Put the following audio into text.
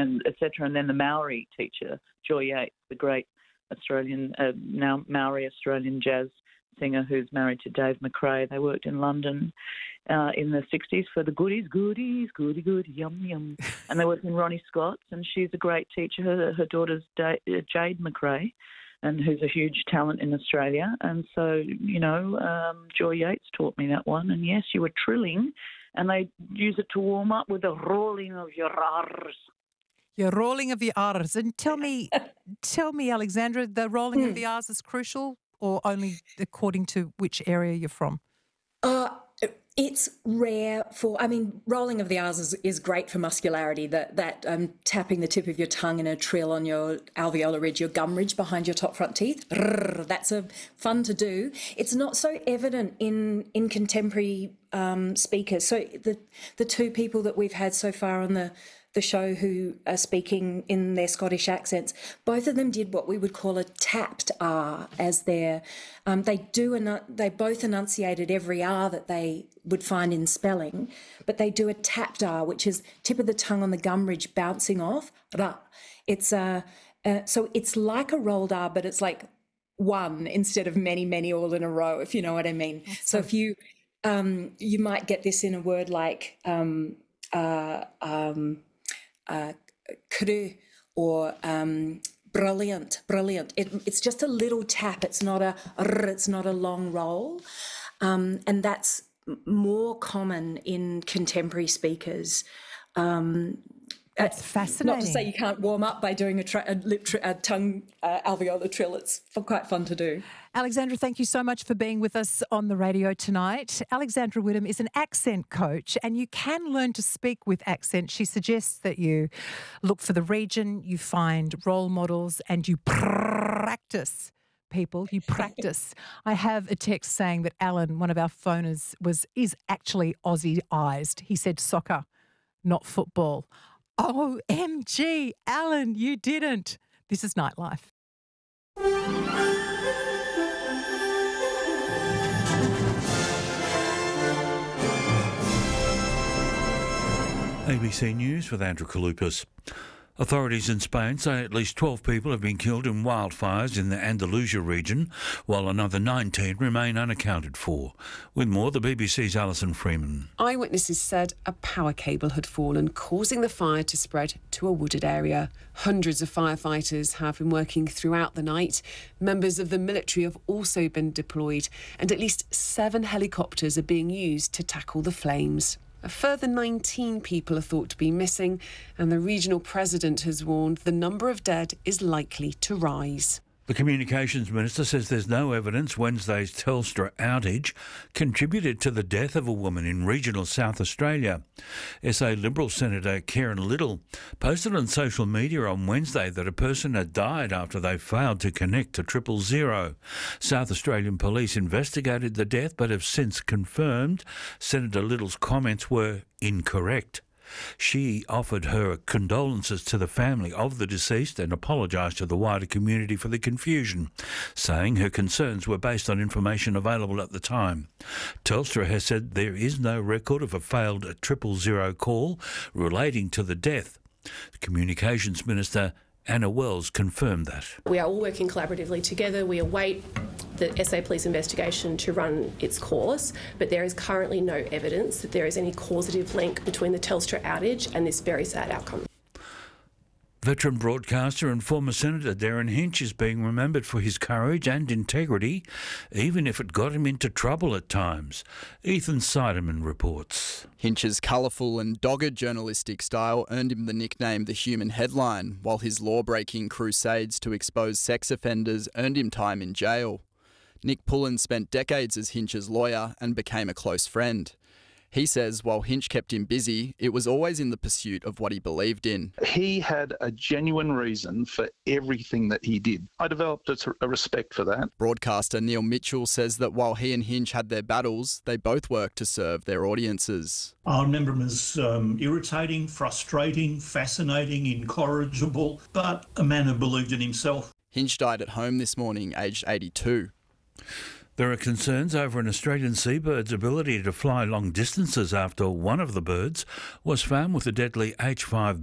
and etc. And then the Maori teacher, Joy Yates, the great Australian, now Maori Australian jazz singer who's married to Dave McRae. They worked in London in the 60s for the goodies, yum, yum. And they worked in Ronnie Scott's, and she's a great teacher. Her daughter's Jade McRae, and who's a huge talent in Australia. And so, Joy Yates taught me that one. And yes, you were trilling, and they use it to warm up with the rolling of your R's. Your rolling of the R's. And tell me, Alexandra, the rolling of the R's is crucial, or only according to which area you're from? It's rare rolling of the R's is great for muscularity, that tapping the tip of your tongue in a trill on your alveolar ridge, your gum ridge behind your top front teeth. That's fun to do. It's not so evident in contemporary speakers. So the two people that we've had so far on the show who are speaking in their Scottish accents, both of them did what we would call a tapped R as their. They both enunciated every R that they would find in spelling, but they do a tapped R, which is tip of the tongue on the gum ridge bouncing off. It's so it's like a rolled R, but it's like one instead of many all in a row, if you know what I mean. So if you might get this in a word like cru or brilliant. It's just a little tap. It's not a long roll, and that's more common in contemporary speakers. That's fascinating. Not to say you can't warm up by doing a tongue alveolar trill. It's quite fun to do. Alexandra, thank you so much for being with us on the radio tonight. Alexandra Whittam is an accent coach, and you can learn to speak with accent. She suggests that you look for the region, you find role models, and you practice. People, you practice. I have a text saying that Alan, one of our phoners, is actually Aussie-ised. He said soccer, not football. OMG, Alan, you didn't. This is Nightlife. ABC News with Andrew Kalupas. Authorities in Spain say at least 12 people have been killed in wildfires in the Andalusia region, while another 19 remain unaccounted for. With more, the BBC's Alison Freeman. Eyewitnesses said a power cable had fallen, causing the fire to spread to a wooded area. Hundreds of firefighters have been working throughout the night. Members of the military have also been deployed, and at least 7 helicopters are being used to tackle the flames. A further 19 people are thought to be missing, and the regional president has warned the number of dead is likely to rise. The Communications Minister says there's no evidence Wednesday's Telstra outage contributed to the death of a woman in regional South Australia. SA Liberal Senator Karen Little posted on social media on Wednesday that a person had died after they failed to connect to 000. South Australian police investigated the death but have since confirmed Senator Little's comments were incorrect. She offered her condolences to the family of the deceased and apologised to the wider community for the confusion, saying her concerns were based on information available at the time. Telstra has said there is no record of a failed 000 call relating to the death. The Communications Minister Anna Wells confirmed that. We are all working collaboratively together. We await the SA Police investigation to run its course, but there is currently no evidence that there is any causative link between the Telstra outage and this very sad outcome. Veteran broadcaster and former Senator Darren Hinch is being remembered for his courage and integrity, even if it got him into trouble at times. Ethan Seidemann reports. Hinch's colourful and dogged journalistic style earned him the nickname The Human Headline, while his law-breaking crusades to expose sex offenders earned him time in jail. Nick Pullen spent decades as Hinch's lawyer and became a close friend. He says while Hinch kept him busy, it was always in the pursuit of what he believed in. He had a genuine reason for everything that he did. I developed a respect for that. Broadcaster Neil Mitchell says that while he and Hinch had their battles, they both worked to serve their audiences. I remember him as irritating, frustrating, fascinating, incorrigible, but a man who believed in himself. Hinch died at home this morning, aged 82. There are concerns over an Australian seabird's ability to fly long distances after one of the birds was found with a deadly H5